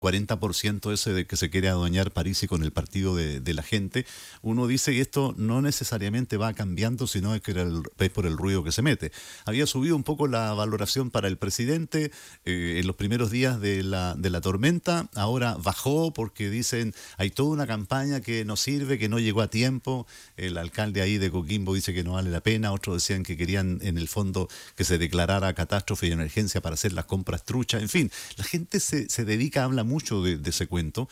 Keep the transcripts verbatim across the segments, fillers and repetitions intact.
cuarenta por ciento ese de que se quiere adueñar París y con el partido de, de la gente, uno dice que esto no necesariamente va cambiando, sino es que el, es por el ruido que se mete. Había subido un poco la valoración para el presidente eh, en los primeros días de la, de la tormenta, ahora bajó porque dicen hay toda una campaña que no sirve, que no llegó a tiempo, el alcalde ahí de Coquimbo dice que no vale la pena, otros decían que querían en el fondo que se declarara catástrofe y emergencia para hacer las compras truchas, en fin, la gente se, se dedica, habla mucho de, de ese cuento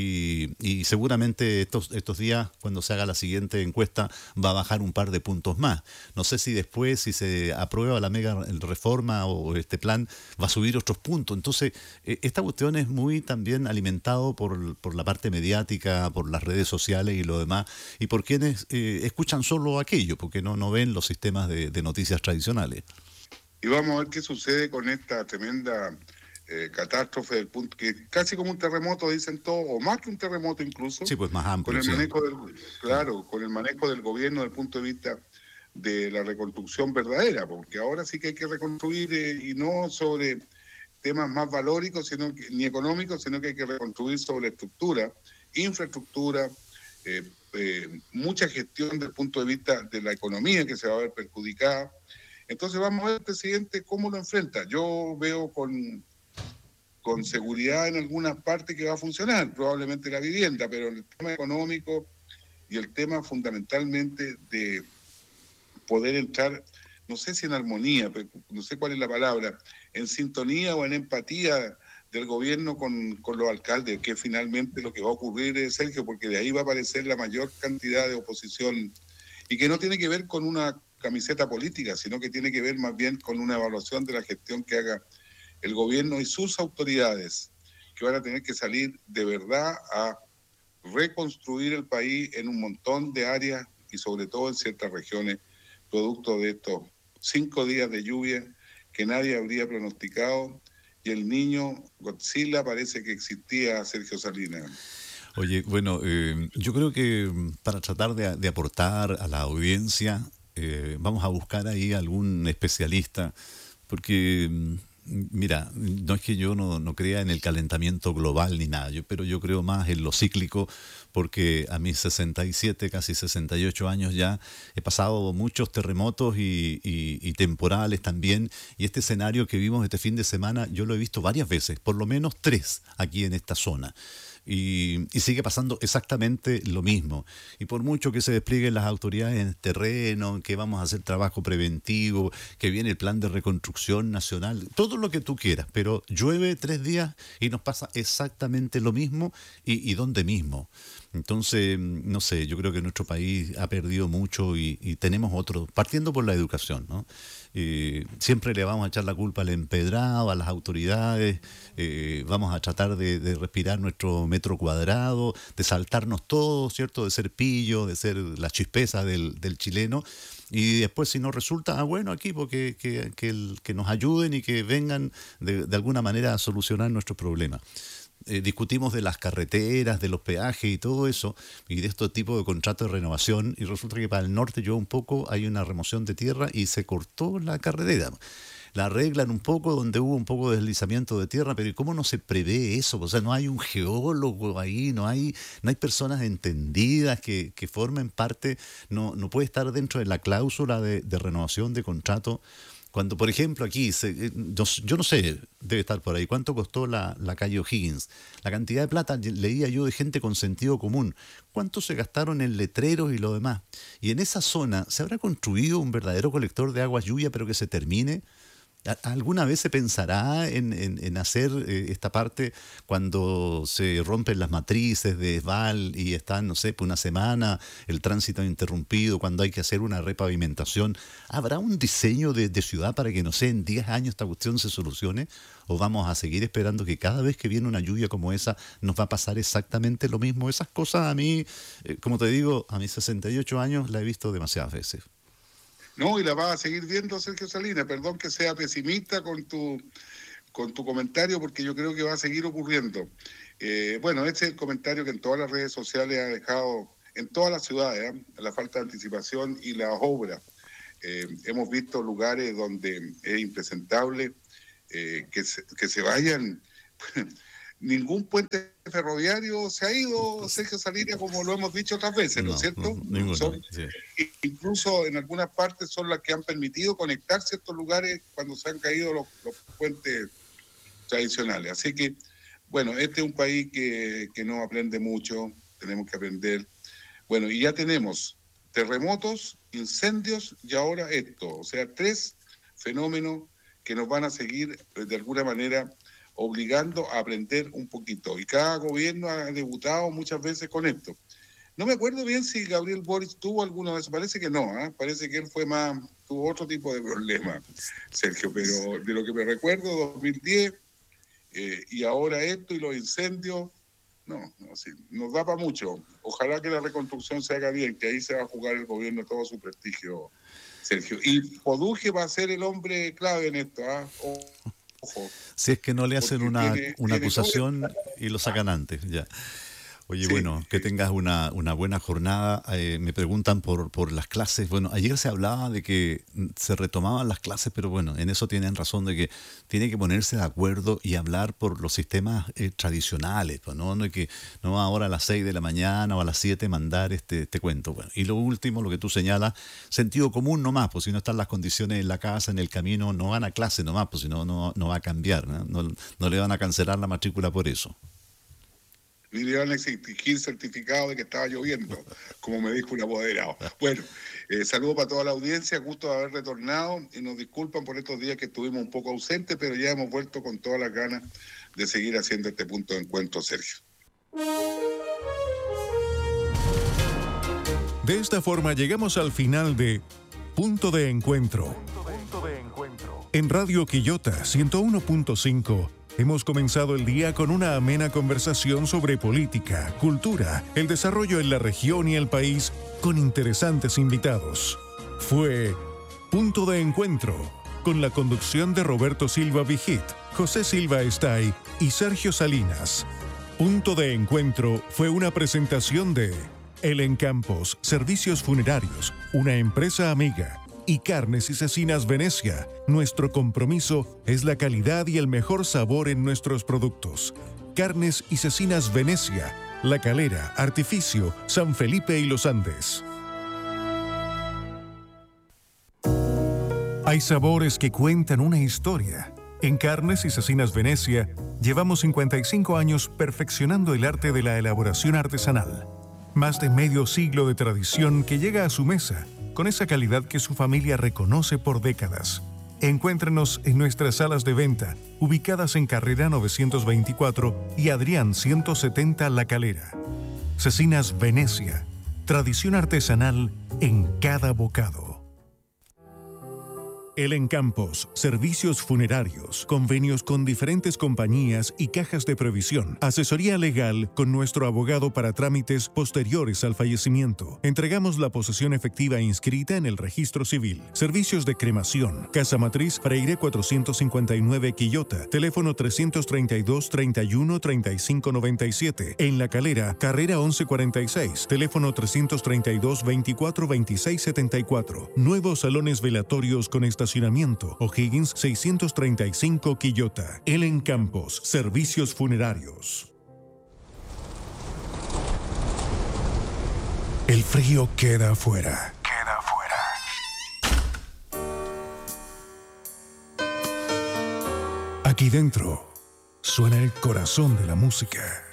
y, y seguramente estos, estos días, cuando se haga la siguiente encuesta, va a bajar un par de puntos más. No sé si después, si se aprueba la mega reforma o este plan, va a subir otros puntos. Entonces, eh, esta cuestión es muy también alimentado por, por la parte mediática, por las redes sociales y lo demás, y por quienes eh, escuchan solo aquello, porque no, no ven los sistemas de, de noticias tradicionales. Y vamos a ver qué sucede con esta tremenda eh, catástrofe del punto que casi como un terremoto dicen todos, o más que un terremoto incluso, Sí, pues más con amplio, el sí. manejo del, claro, con el manejo del gobierno desde el punto de vista de la reconstrucción verdadera, porque ahora sí que hay que reconstruir eh, y no sobre temas más valóricos sino que, ni económicos, sino que hay que reconstruir sobre estructura, infraestructura, eh, eh, mucha gestión desde el punto de vista de la economía que se va a ver perjudicada. Entonces vamos a ver, presidente, cómo lo enfrenta. Yo veo con, con seguridad en algunas partes que va a funcionar, probablemente la vivienda, pero en el tema económico y el tema fundamentalmente de poder entrar, no sé si en armonía, pero no sé cuál es la palabra, en sintonía o en empatía del gobierno con, con los alcaldes, que finalmente lo que va a ocurrir es, Sergio, porque de ahí va a aparecer la mayor cantidad de oposición y que no tiene que ver con una camiseta política, sino que tiene que ver más bien con una evaluación de la gestión que haga el gobierno y sus autoridades, que van a tener que salir de verdad a reconstruir el país en un montón de áreas y sobre todo en ciertas regiones, producto de estos cinco días de lluvia que nadie habría pronosticado, y el niño Godzilla parece que existía, Sergio Salinas. Oye, bueno, eh, yo creo que para tratar de, de aportar a la audiencia, eh, vamos a buscar ahí algún especialista, porque, mira, no es que yo no, no crea en el calentamiento global ni nada, yo, pero yo creo más en lo cíclico, porque a mis sesenta y siete, casi sesenta y ocho años ya, he pasado muchos terremotos y, y, y temporales también, y este escenario que vimos este fin de semana, yo lo he visto varias veces, por lo menos tres aquí en esta zona. Y, y sigue pasando exactamente lo mismo. Y por mucho que se desplieguen las autoridades en el terreno, que vamos a hacer trabajo preventivo, que viene el plan de reconstrucción nacional, todo lo que tú quieras, pero llueve tres días y nos pasa exactamente lo mismo y, y donde mismo. Entonces, no sé, yo creo que nuestro país ha perdido mucho y, y tenemos otro, partiendo por la educación, ¿no? Eh, siempre le vamos a echar la culpa al empedrado, a las autoridades, eh, vamos a tratar de, de respirar nuestro metro cuadrado, de saltarnos todo, ¿cierto? De ser pillo, de ser la chispeza del, del chileno. Y después si no resulta, ah, bueno, aquí porque que, que, el, que nos ayuden y que vengan de, de alguna manera a solucionar nuestros problemas. Eh, discutimos de las carreteras, de los peajes y todo eso, y de estos tipos de contratos de renovación, y resulta que para el norte yo un poco hay una remoción de tierra y se cortó la carretera. La arreglan un poco donde hubo un poco de deslizamiento de tierra, pero ¿y cómo no se prevé eso? O sea, no hay un geólogo ahí, no hay, no hay personas entendidas que, que formen parte, no, no puede estar dentro de la cláusula de, de renovación de contrato. Cuando, por ejemplo, aquí, se, yo no sé, debe estar por ahí, ¿cuánto costó la, la calle O'Higgins? La cantidad de plata, leía yo, de gente con sentido común. ¿Cuánto se gastaron en letreros y lo demás? Y en esa zona, ¿se habrá construido un verdadero colector de aguas lluvia, pero que se termine? ¿Alguna vez se pensará en, en, en hacer eh, esta parte cuando se rompen las matrices de Esval y están, no sé, por una semana el tránsito interrumpido, cuando hay que hacer una repavimentación? ¿Habrá un diseño de, de ciudad para que, no sé, en diez años esta cuestión se solucione? ¿O vamos a seguir esperando que cada vez que viene una lluvia como esa nos va a pasar exactamente lo mismo? Esas cosas a mí, eh, como te digo, a mis sesenta y ocho años la he visto demasiadas veces. No, y la vas a seguir viendo, Sergio Salinas. Perdón que sea pesimista con tu, con tu comentario, porque yo creo que va a seguir ocurriendo. Eh, bueno, este es el comentario que en todas las redes sociales ha dejado, en todas las ciudades, ¿eh? La falta de anticipación y las obras. Eh, hemos visto lugares donde es impresentable eh, que, se, que se vayan ningún puente ferroviario se ha ido, Sergio Salinas, como lo hemos dicho otras veces, ¿no es cierto? No, ninguno, son, sí. Incluso en algunas partes son las que han permitido conectar ciertos lugares cuando se han caído los, los puentes tradicionales. Así que, bueno, este es un país que, que no aprende mucho, tenemos que aprender. Bueno, y ya tenemos terremotos, incendios y ahora esto, o sea, tres fenómenos que nos van a seguir de alguna manera obligando a aprender un poquito. Y cada gobierno ha debutado muchas veces con esto. No me acuerdo bien si Gabriel Boric tuvo alguno de esos, parece que no, ¿eh? Parece que él fue más, tuvo otro tipo de problema, Sergio, pero de lo que me recuerdo, dos mil diez, eh, y ahora esto y los incendios, no, no sí, nos da para mucho. Ojalá que la reconstrucción se haga bien, que ahí se va a jugar el gobierno todo su prestigio, Sergio. Y Poduje va a ser el hombre clave en esto, ¿ah? ¿eh? Ojo. Si es que no le hacen Porque una, tiene- una tiene acusación doble- y lo sacan antes, ya. Oye, Sí, bueno, que sí. tengas una, una buena jornada. Eh, me preguntan por, por las clases. Bueno, ayer se hablaba de que mm, se retomaban las clases, pero bueno, en eso tienen razón de que tiene que ponerse de acuerdo y hablar por los sistemas eh, tradicionales, pues, ¿no? No hay que no ahora a las seis de la mañana o a las siete mandar este, este cuento. Bueno, y lo último, lo que tú señalas, sentido común nomás, pues si no están las condiciones en la casa, en el camino, no van a clase nomás, pues si no, no, no va a cambiar, ¿no? No, no le van a cancelar la matrícula por eso. Y le iban a exigir certificado de que estaba lloviendo, como me dijo un apoderado. Bueno, eh, saludo para toda la audiencia, gusto de haber retornado y nos disculpan por estos días que estuvimos un poco ausentes, pero ya hemos vuelto con todas las ganas de seguir haciendo este punto de encuentro, Sergio. De esta forma llegamos al final de Punto de Encuentro. En Radio Quillota ciento uno punto cinco hemos comenzado el día con una amena conversación sobre política, cultura, el desarrollo en la región y el país con interesantes invitados. Fue Punto de Encuentro, con la conducción de Roberto Silva Vigit, José Silva Estay y Sergio Salinas. Punto de Encuentro fue una presentación de El Encampos, Servicios Funerarios, una empresa amiga, y Carnes y Cecinas Venecia. Nuestro compromiso es la calidad y el mejor sabor en nuestros productos. Carnes y Cecinas Venecia, La Calera, Artificio, San Felipe y Los Andes. Hay sabores que cuentan una historia. En Carnes y Cecinas Venecia llevamos cincuenta y cinco años perfeccionando el arte de la elaboración artesanal. Más de medio siglo de tradición que llega a su mesa con esa calidad que su familia reconoce por décadas. Encuéntrenos en nuestras salas de venta, ubicadas en Carrera novecientos veinticuatro y Adrián ciento setenta La Calera. Cecinas Venecia, tradición artesanal en cada bocado. El Encampos, servicios funerarios, convenios con diferentes compañías y cajas de previsión, asesoría legal con nuestro abogado para trámites posteriores al fallecimiento. Entregamos la posesión efectiva inscrita en el registro civil. Servicios de cremación, Casa Matriz Freire cuatrocientos cincuenta y nueve Quillota, teléfono trescientos treinta y dos, treinta y uno, treinta y cinco noventa y siete. En La Calera, Carrera once cuarenta y seis, teléfono trescientos treinta y dos, veinticuatro, veintiséis setenta y cuatro. Nuevos salones velatorios con estacionamiento. O'Higgins seiscientos treinta y cinco Quillota. El Encampos, servicios funerarios. El frío queda afuera. Queda afuera. Aquí dentro suena el corazón de la música.